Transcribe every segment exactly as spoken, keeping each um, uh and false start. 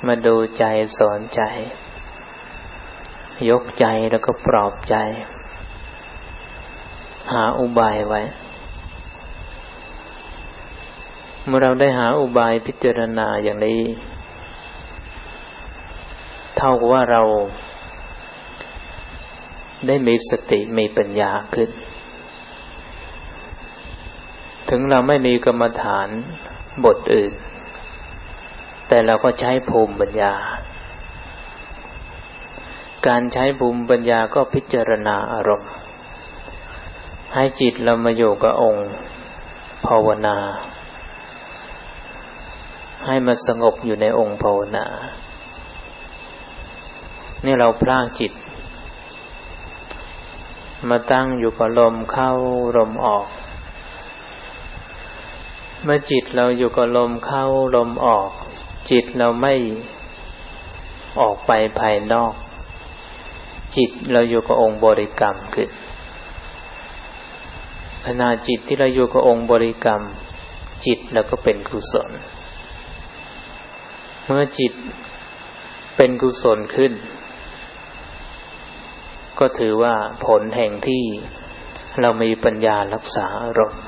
มาดูใจสอนใจยกใจแล้วก็ปลอบใจหาอุบายไว้เมื่อเราได้หาอุบายพิจารณาอย่างนี้เท่ากับว่าเราได้มีสติมีปัญญาขึ้นถึงเราไม่มีกรรมฐานบทอื่นแต่เราก็ใช้ภูมิปัญญาการใช้ภูมิปัญญาก็พิจารณาอารมณ์ให้จิตเรามาอยู่กับองค์ภาวนาให้มาสงบอยู่ในองค์ภาวนานี่เราพลากจิตมาตั้งอยู่กับลมเข้าลมออกเมื่อจิตเราอยู่กับลมเข้าลมออกจิตเราไม่ออกไปภายนอกจิตเราอยู่กับองค์บริกรรมคือขณะจิตที่เราอยู่กับองค์บริกรรมจิตเราก็เป็นกุศลเมื่อจิตเป็นกุศลขึ้นก็ถือว่าผลแห่งที่เรามีปัญญารักษาอารมณ์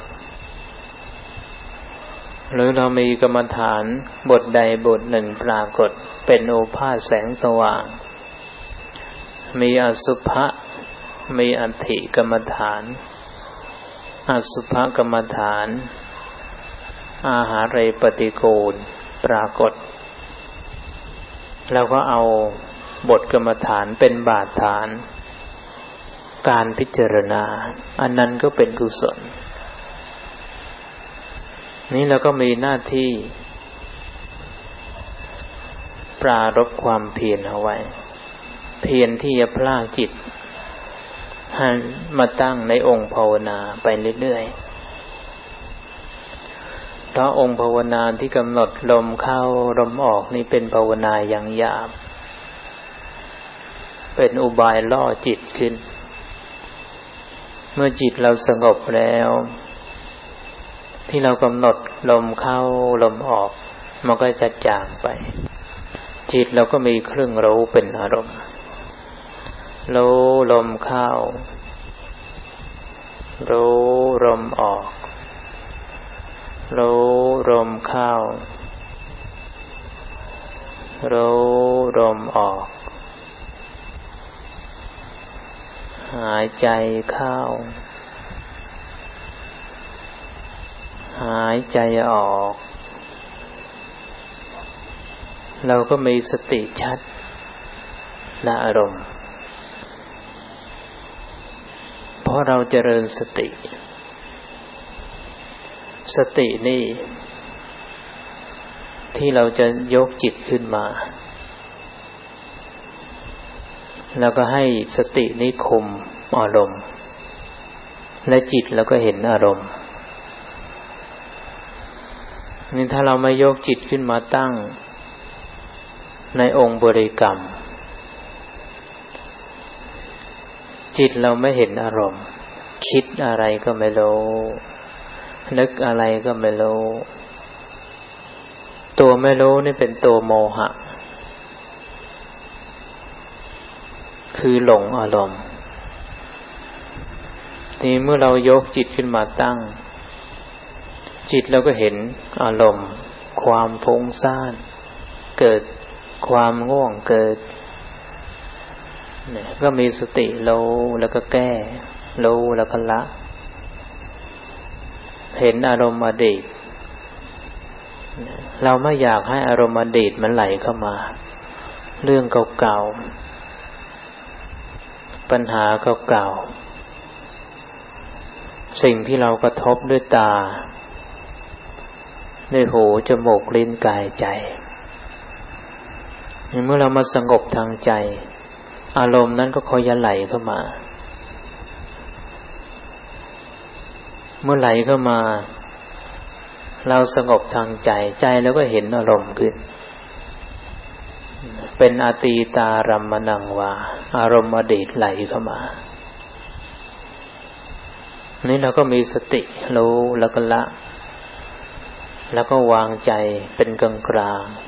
หรือเรามีกรรมฐานบทใดบทหนึ่งปรากฏเป็นโอภาสแสงสว่างมีอสุภะมีอัตถิกรรมฐานอสุภกรรมฐานอาหาเรปฏิกูลปรากฏแล้วก็เอาบทกรรมฐานเป็นบาทฐานการพิจารณาอันนั้นก็เป็นกุศลนี้เราก็มีหน้าที่ปรารภความเพียรเอาไว้เพียรที่จะพลากจิตให้มาตั้งในองค์ภาวนาไปเรื่อยๆเพราะองค์ภาวนาที่กำหนดลมเข้าลมออกนี่เป็นภาวนาอย่างหยาบเป็นอุบายล่อจิตขึ้นเมื่อจิตเราสงบแล้วที่เรากำหนดลมเข้าลมออกมันก็จะจางไปจิตเราก็มีเครื่องรู้เป็นอารมณ์รู้ลมเข้ารู้ลมออกรู้ลมเข้ารู้ลมออกหายใจเข้าหายใจออกเราก็มีสติชัดในอารมณ์เพราะเราเจริญสติสตินี่ที่เราจะยกจิตขึ้นมาแล้วก็ให้สตินี้คุมอารมณ์และจิตแล้วก็เห็นอารมณ์นี่ถ้าเราไม่ยกจิตขึ้นมาตั้งในองค์บริกรรมจิตเราไม่เห็นอารมณ์คิดอะไรก็ไม่รู้นึกอะไรก็ไม่รู้ตัวไม่รู้นี่เป็นตัวโมหะคือหลงอารมณ์ทีเมื่อเรายกจิตขึ้นมาตั้งจิตเราก็เห็นอารมณ์ความฟุ้งซ่านเกิดความง่วงเกิดเนี่ยก็มีสติรู้แล้วก็แก้รู้แล้วก็ละเห็นอารมณ์อดีตเราไม่อยากให้อารมณ์อดีตมันไหลเข้ามาเรื่องเก่าๆปัญหาเก่าๆสิ่งที่เรากระทบด้วยตาด้วยหูจมูกลิ้นกายใจเมื่อเรามาสงบทางใจอารมณ์นั้นก็ค่อยจะไหลเข้ามาเมื่อไหลเข้ามาเราสงบทางใจใจแล้วก็เห็นอารมณ์ขึ้นเป็นอตีตารัมมนังวาอารมณ์อดีตไหลเข้ามานี่เราก็มีสติรู้แล้วก็ละแล้วก็วางใจเป็นกลางกลาง